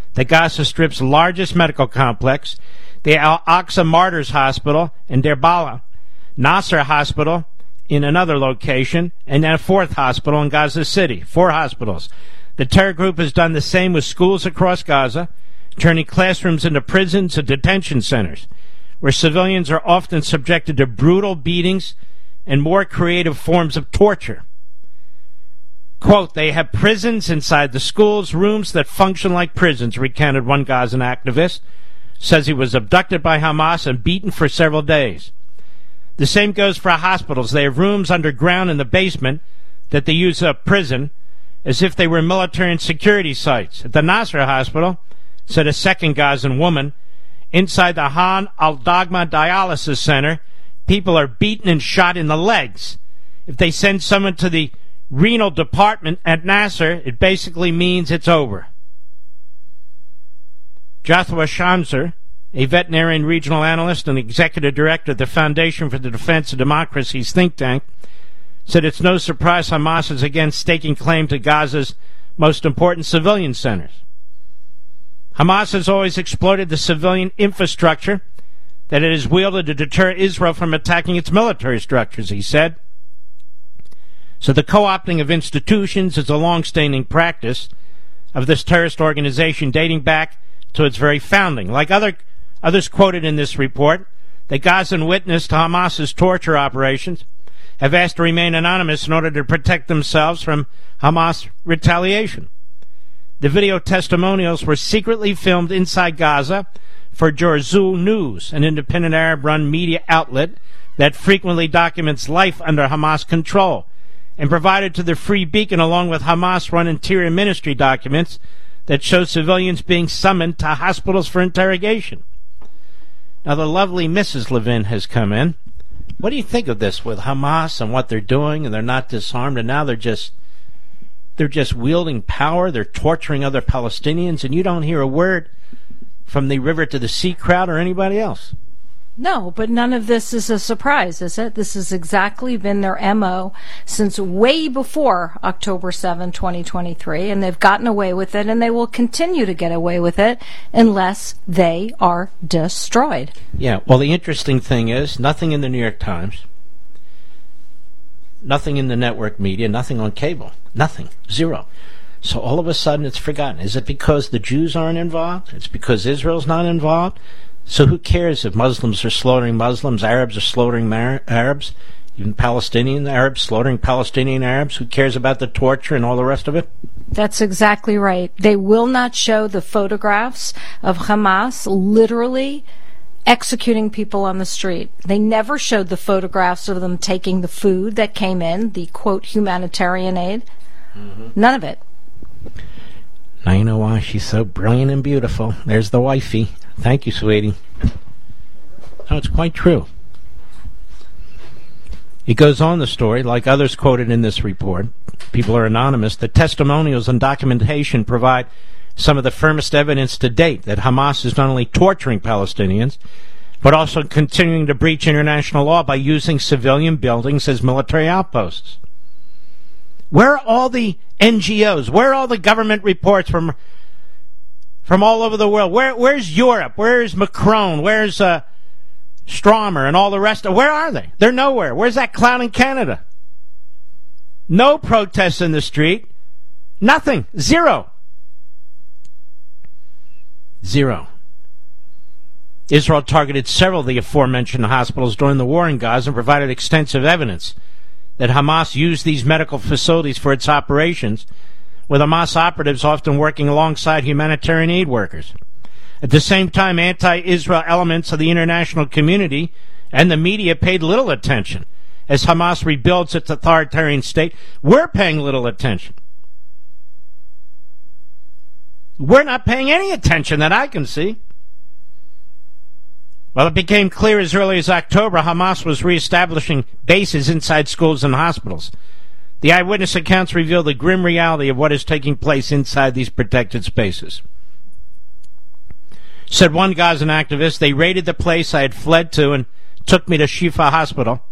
the Gaza Strip's largest medical complex, the Al-Aqsa Martyrs Hospital in Deir Bala, Nasser Hospital in another location, and then a fourth hospital in Gaza City. 4 hospitals. The terror group has done the same with schools across Gaza, turning classrooms into prisons and detention centers, where civilians are often subjected to brutal beatings and more creative forms of torture. Quote, they have prisons inside the schools, rooms that function like prisons, recounted one Gazan activist. Says he was abducted by Hamas and beaten for several days. The same goes for hospitals. They have rooms underground in the basement that they use as a prison, as if they were military and security sites. At the Nasser Hospital, said a second Gazan woman, inside the Han Al-Dagma Dialysis Center, people are beaten and shot in the legs. If they send someone to the renal department at Nasser, it basically means it's over. Joshua Shamser, a veterinarian regional analyst and executive director of the Foundation for the Defense of Democracy's think tank, said it's no surprise Hamas is again staking claim to Gaza's most important civilian centers. Hamas has always exploited the civilian infrastructure that it has wielded to deter Israel from attacking its military structures, he said. So the co-opting of institutions is a long-standing practice of this terrorist organization dating back to its very founding. Like others quoted in this report, the Gazan witness to Hamas's torture operations have asked to remain anonymous in order to protect themselves from Hamas retaliation. The video testimonials were secretly filmed inside Gaza for Jorzou News, an independent Arab-run media outlet that frequently documents life under Hamas control, and provided to the Free Beacon along with Hamas-run Interior Ministry documents that show civilians being summoned to hospitals for interrogation. Now, the lovely Mrs. Levin has come in. What do you think of this with Hamas and what they're doing, and they're not disarmed, and now they're just wielding power, they're torturing other Palestinians, and you don't hear a word from the River to the Sea crowd or anybody else? No, but none of this is a surprise, is it? This has exactly been their MO since way before October 7, 2023, and they've gotten away with it, and they will continue to get away with it unless they are destroyed. Yeah, well, the interesting thing is, nothing in the New York Times, nothing in the network media, nothing on cable, nothing, zero. So all of a sudden it's forgotten. Is it because the Jews aren't involved? It's because Israel's not involved? So who cares if Muslims are slaughtering Muslims, Arabs are slaughtering Arabs, even Palestinian Arabs slaughtering Palestinian Arabs? Who cares about the torture and all the rest of it? That's exactly right. They will not show the photographs of Hamas literally executing people on the street. They never showed the photographs of them taking the food that came in, the, quote, humanitarian aid. None of it. Now you know why she's so brilliant and beautiful. There's the wifey. Thank you, sweetie. No, it's quite true. It goes on, the story, like others quoted in this report, people are anonymous, the testimonials and documentation provide some of the firmest evidence to date that Hamas is not only torturing Palestinians, but also continuing to breach international law by using civilian buildings as military outposts. Where are all the NGOs? Where are all the government reports from all over the world? Where's Europe? Where's Macron? Where's Stromer and all the rest? Where are they? They're nowhere. Where's that clown in Canada? No protests in the street. Nothing. Zero. Israel targeted several of the aforementioned hospitals during the war in Gaza and provided extensive evidence that Hamas used these medical facilities for its operations, with Hamas operatives often working alongside humanitarian aid workers. At the same time, anti-Israel elements of the international community and the media paid little attention as Hamas rebuilds its authoritarian state. We're paying little attention. We're not paying any attention that I can see. Well, it became clear as early as October Hamas was reestablishing bases inside schools and hospitals. The eyewitness accounts reveal the grim reality of what is taking place inside these protected spaces. Said one Gazan activist, they raided the place I had fled to and took me to Shifa Hospital.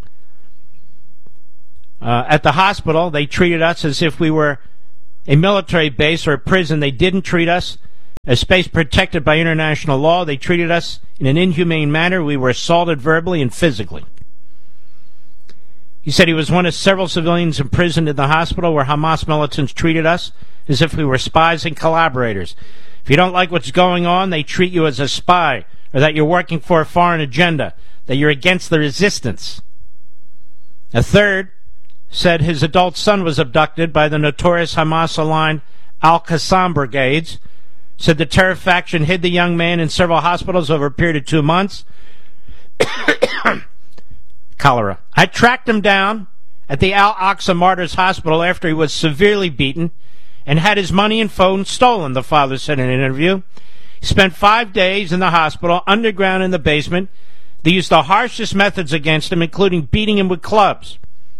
At the hospital, they treated us as if we were a military base or a prison. They didn't treat us A space protected by international law, they treated us in an inhumane manner. We were assaulted verbally and physically. He said he was one of several civilians imprisoned in the hospital where Hamas militants treated us as if we were spies and collaborators. If you don't like what's going on, they treat you as a spy, or that you're working for a foreign agenda, that you're against the resistance. A third said his adult son was abducted by the notorious Hamas-aligned Al-Qassam brigades, said the terror faction hid the young man in several hospitals over a period of 2 months. Cholera. I tracked him down at the Al-Aqsa Martyrs Hospital after he was severely beaten and had his money and phone stolen, the father said in an interview. He spent 5 days in the hospital, underground in the basement. They used the harshest methods against him, including beating him with clubs.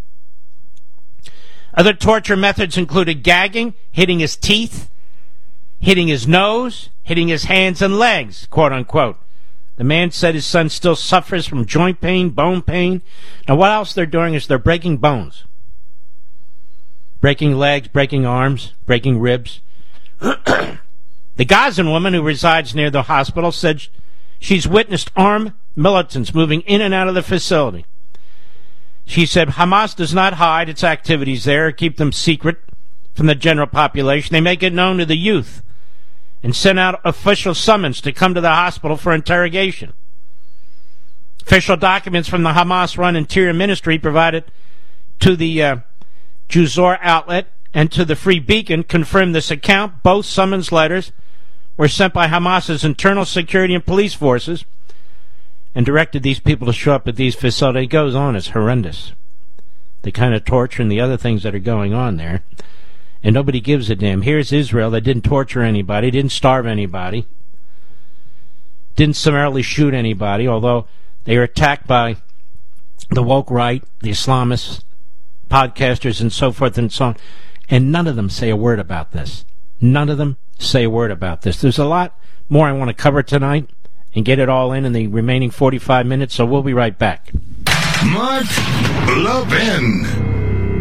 Other torture methods included gagging, hitting his teeth, hitting his nose, hitting his hands and legs, quote unquote. The man said his son still suffers from joint pain, bone pain. Now what else they're doing is they're breaking bones. Breaking legs, breaking arms, breaking ribs. The Gazan woman who resides near the hospital said she's witnessed armed militants moving in and out of the facility. She said Hamas does not hide its activities there or keep them secret from the general population. They make it known to the youth and send out official summons to come to the hospital for interrogation. Official documents from the Hamas-run Interior Ministry provided to the Juzor outlet and to the Free Beacon confirmed this account. Both summons letters were sent by Hamas's internal security and police forces and directed these people to show up at these facilities. It goes on. It's horrendous. The kind of torture and the other things that are going on there. And nobody gives a damn. Here's Israel that didn't torture anybody, didn't starve anybody, didn't summarily shoot anybody, although they were attacked by the woke right, the Islamists, podcasters, and so forth and so on. And none of them say a word about this. None of them say a word about this. There's a lot more I want to cover tonight and get it all in the remaining 45 minutes, so we'll be right back. Mark Levin.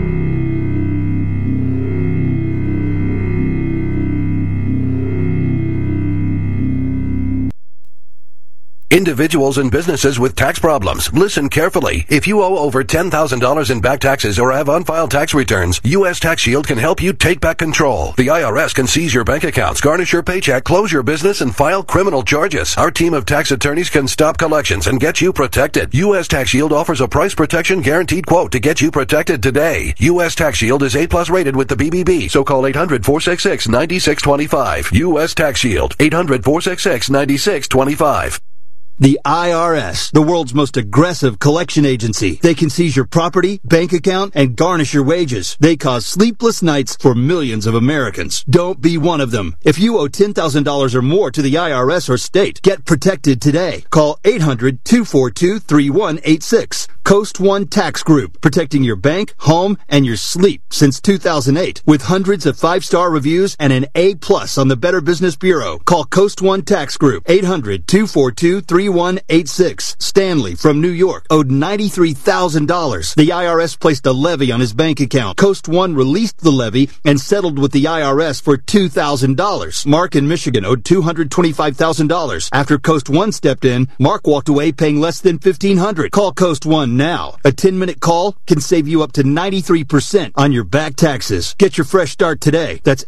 Individuals and businesses with tax problems. Listen carefully. If you owe over $10,000 in back taxes or have unfiled tax returns, U.S. Tax Shield can help you take back control. The IRS can seize your bank accounts, garnish your paycheck, close your business, and file criminal charges. Our team of tax attorneys can stop collections and get you protected. U.S. Tax Shield offers a price protection guaranteed quote to get you protected today. U.S. Tax Shield is A+ rated with the BBB, so call 800-466-9625. U.S. Tax Shield, 800-466-9625. The IRS, the world's most aggressive collection agency. They can seize your property, bank account, and garnish your wages. They cause sleepless nights for millions of Americans. Don't be one of them. If you owe $10,000 or more to the IRS or state, get protected today. Call 800-242-3186. Coast One Tax Group, protecting your bank, home, and your sleep since 2008. With hundreds of 5-star reviews and an A+ on the Better Business Bureau. Call Coast One Tax Group, 800-242-3186. Stanley from New York owed $93,000. The IRS placed a levy on his bank account. Coast One released the levy and settled with the IRS for $2,000. Mark in Michigan owed $225,000. After Coast One stepped in, Mark walked away paying less than $1,500. Call Coast One now. A 10-minute call can save you up to 93% on your back taxes. Get your fresh start today. That's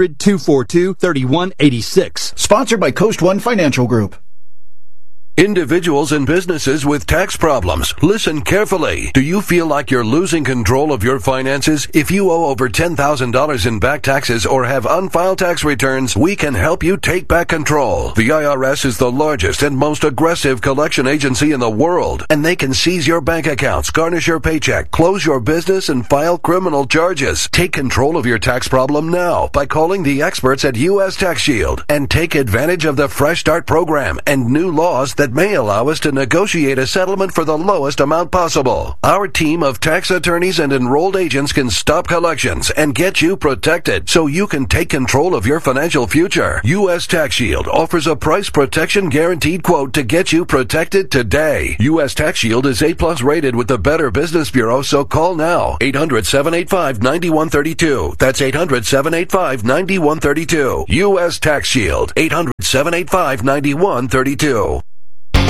800-242-3186. Sponsored by Coast One Financial Group. Individuals and businesses with tax problems. Listen carefully. Do you feel like you're losing control of your finances? If you owe over $10,000 in back taxes or have unfiled tax returns, we can help you take back control. The IRS is the largest and most aggressive collection agency in the world, and they can seize your bank accounts, garnish your paycheck, close your business, and file criminal charges. Take control of your tax problem now by calling the experts at U.S. Tax Shield and take advantage of the Fresh Start program and new laws that that may allow us to negotiate a settlement for the lowest amount possible. Our team of tax attorneys and enrolled agents can stop collections and get you protected so you can take control of your financial future. U.S. Tax Shield offers a price protection guaranteed quote to get you protected today. U.S. Tax Shield is A+ rated with the Better Business Bureau, so call now. 800-785-9132. That's 800-785-9132. U.S. Tax Shield. 800-785-9132.